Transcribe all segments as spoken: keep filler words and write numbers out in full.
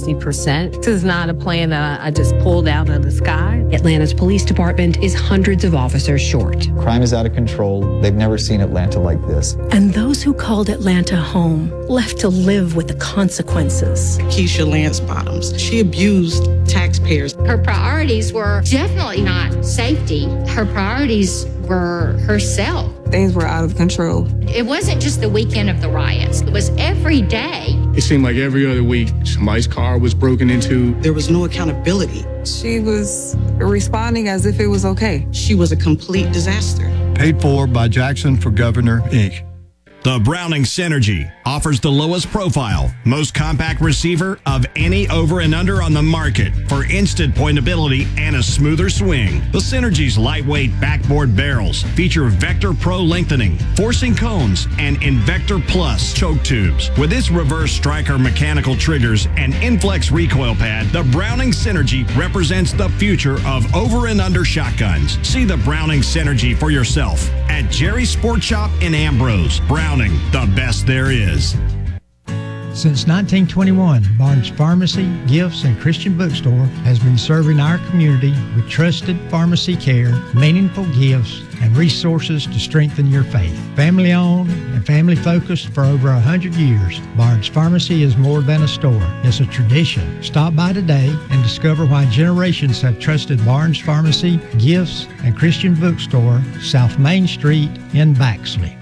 sixty percent. This is not a plan that I just pulled out of the sky. Atlanta's police department is hundreds of officers short. Crime is out of control. They've never seen Atlanta like this. And those who called Atlanta home left to live with the consequences. Keisha Lance Bottoms, she abused taxpayers. Her priorities were definitely not safety. Her priorities were herself. Things were out of control. It wasn't just the weekend of the riots. It was every day. It seemed like every other week, somebody's car was broken into. There was no accountability. She was responding as if it was okay. She was a complete disaster. Paid for by Jackson for Governor, Incorporated. The Browning Synergy offers the lowest profile, most compact receiver of any over and under on the market for instant pointability and a smoother swing. The Synergy's lightweight backboard barrels feature Vector Pro lengthening, forcing cones, and Invector Plus choke tubes. With its reverse striker mechanical triggers and Inflex recoil pad, the Browning Synergy represents the future of over and under shotguns. See the Browning Synergy for yourself at Jerry's Sport Shop in Ambrose. Browning, the best there is. Since nineteen twenty-one, Barnes Pharmacy, Gifts, and Christian Bookstore has been serving our community with trusted pharmacy care, meaningful gifts, and resources to strengthen your faith. Family-owned and family-focused for over one hundred years, Barnes Pharmacy is more than a store. It's a tradition. Stop by today and discover why generations have trusted Barnes Pharmacy, Gifts, and Christian Bookstore, South Main Street in Baxley.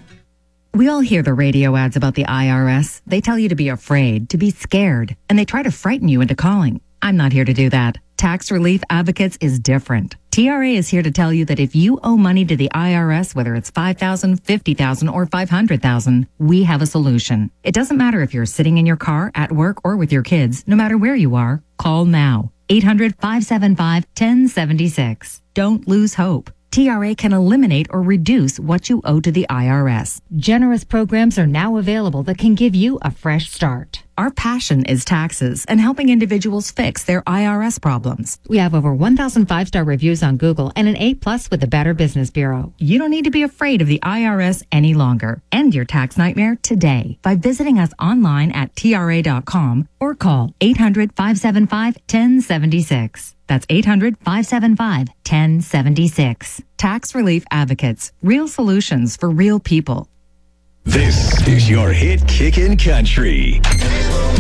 We all hear the radio ads about the I R S. They tell you to be afraid, to be scared, and they try to frighten you into calling. I'm not here to do that. Tax Relief Advocates is different. T R A is here to tell you that if you owe money to the I R S, whether it's five thousand dollars, fifty thousand dollars, or five hundred thousand dollars, we have a solution. It doesn't matter if you're sitting in your car, at work, or with your kids. No matter where you are, call now. eight hundred, five seven five, one oh seven six. Don't lose hope. T R A can eliminate or reduce what you owe to the I R S. Generous programs are now available that can give you a fresh start. Our passion is taxes and helping individuals fix their I R S problems. We have over one thousand five-star reviews on Google and an A plus with the Better Business Bureau. You don't need to be afraid of the I R S any longer. End your tax nightmare today by visiting us online at T R A dot com or call eight hundred, five seven five, one oh seven six. That's eight hundred, five seven five, one oh seven six. Tax Relief Advocates. Real solutions for real people. This is your hit Kickin' Country.